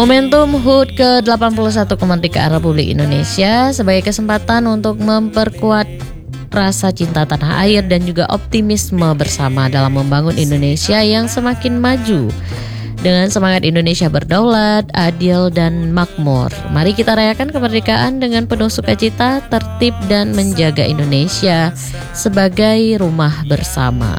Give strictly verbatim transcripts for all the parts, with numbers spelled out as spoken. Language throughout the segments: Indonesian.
Momentum H U T ke delapan puluh satu kemerdekaan Republik Indonesia sebagai kesempatan untuk memperkuat rasa cinta tanah air dan juga optimisme bersama dalam membangun Indonesia yang semakin maju. Dengan semangat Indonesia berdaulat, adil, dan makmur, mari kita rayakan kemerdekaan dengan penuh sukacita, tertib, dan menjaga Indonesia sebagai rumah bersama.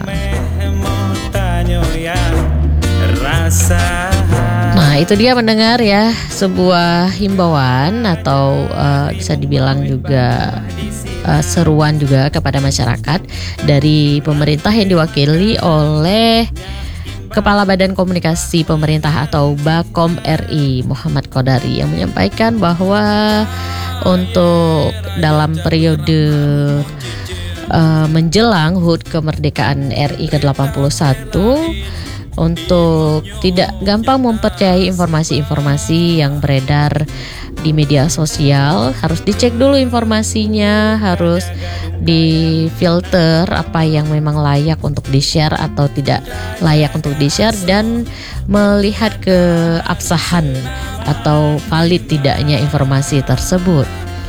Nah, itu dia mendengar ya, sebuah himbauan atau uh, bisa dibilang juga uh, seruan juga kepada masyarakat dari pemerintah yang diwakili oleh Kepala Badan Komunikasi Pemerintah atau Bakom R I Muhammad Qodari yang menyampaikan bahwa untuk dalam periode uh, menjelang H U T kemerdekaan R I ke delapan puluh satu, untuk tidak gampang mempercayai informasi-informasi yang beredar di media sosial, harus dicek dulu informasinya, harus difilter apa yang memang layak untuk di-share atau tidak layak untuk di-share, dan melihat keabsahan atau valid tidaknya informasi tersebut.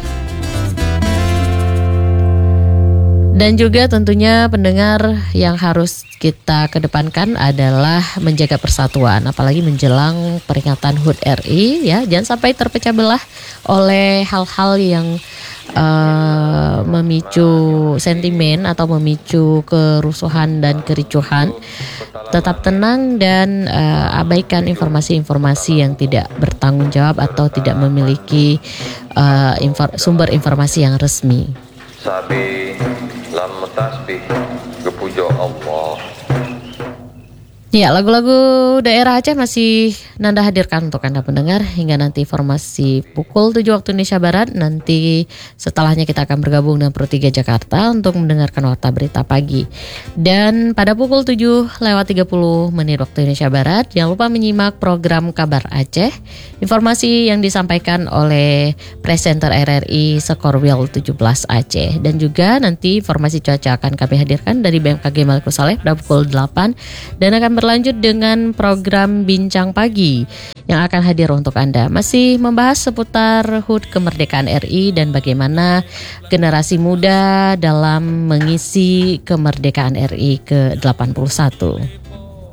Dan juga tentunya pendengar, yang harus kita kedepankan adalah menjaga persatuan, apalagi menjelang peringatan H U T R I ya. Jangan sampai terpecah belah oleh hal-hal yang uh, memicu sentimen atau memicu kerusuhan dan kericuhan. Tetap tenang dan uh, abaikan informasi-informasi yang tidak bertanggung jawab atau tidak memiliki uh, infor- sumber informasi yang resmi. Sabi lam tasbih kepujo Allah. Ya, lagu-lagu daerah Aceh masih Nanda hadirkan untuk Anda pendengar hingga nanti informasi pukul tujuh waktu Indonesia Barat. Nanti setelahnya kita akan bergabung dengan Pro tiga Jakarta untuk mendengarkan warta berita pagi. Dan pada pukul tujuh lewat tiga puluh menit waktu Indonesia Barat, jangan lupa menyimak program Kabar Aceh. Informasi yang disampaikan oleh presenter R R I Sekorwil tujuh belas Aceh. Dan juga nanti informasi cuaca akan kami hadirkan dari B M K G Malikus Saleh pada pukul delapan. Dan akan berlanjut dengan program Bincang Pagi yang akan hadir untuk Anda. Masih membahas seputar H U T kemerdekaan R I dan bagaimana generasi muda dalam mengisi kemerdekaan R I ke delapan puluh satu.